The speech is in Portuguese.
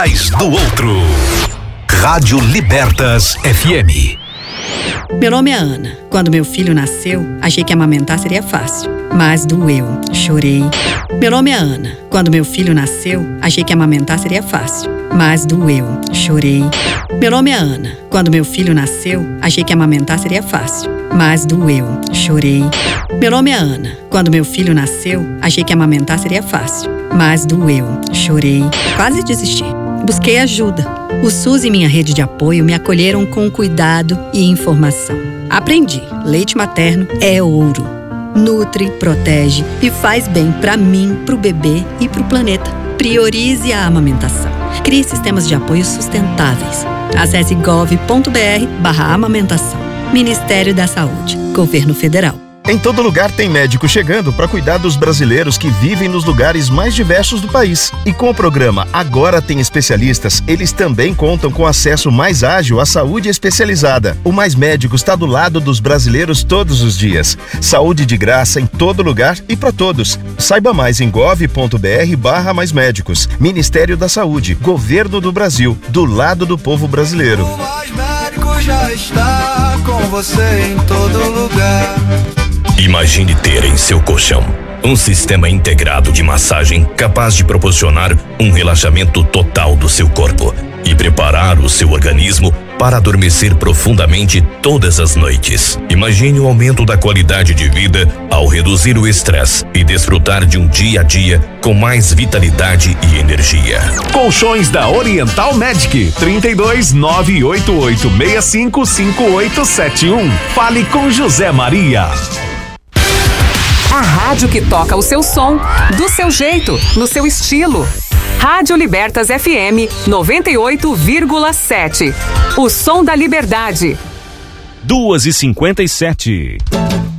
Do outro. Rádio Libertas FM. Meu nome é Ana. Quando meu filho nasceu, achei que amamentar seria fácil, mas doeu. Chorei. Meu nome é Ana. Quando meu filho nasceu, achei que amamentar seria fácil, mas doeu. Chorei. Meu nome é Ana. Quando meu filho nasceu, achei que amamentar seria fácil, mas doeu. Chorei. Meu nome é Ana. Quando meu filho nasceu, achei que amamentar seria fácil, mas doeu. Chorei. Quase desisti. Busquei ajuda. O SUS e minha rede de apoio me acolheram com cuidado e informação. Aprendi. Leite materno é ouro. Nutre, protege e faz bem para mim, pro bebê e pro planeta. Priorize a amamentação. Crie sistemas de apoio sustentáveis. Acesse gov.br/amamentação. Ministério da Saúde. Governo Federal. Em todo lugar tem médico chegando para cuidar dos brasileiros que vivem nos lugares mais diversos do país. E com o programa Agora Tem Especialistas, eles também contam com acesso mais ágil à saúde especializada. O Mais Médicos está do lado dos brasileiros todos os dias. Saúde de graça em todo lugar e para todos. Saiba mais em gov.br/mais médicos. Ministério da Saúde, Governo do Brasil, do lado do povo brasileiro. O Mais Médicos já está com você em todo lugar. Imagine ter em seu colchão um sistema integrado de massagem capaz de proporcionar um relaxamento total do seu corpo e preparar o seu organismo para adormecer profundamente todas as noites. Imagine o aumento da qualidade de vida ao reduzir o estresse e desfrutar de um dia a dia com mais vitalidade e energia. Colchões da Oriental Medic, 32.988655871. Fale com José Maria. A rádio que toca o seu som, do seu jeito, no seu estilo. Rádio Libertas FM 98,7. O som da liberdade. 2h57.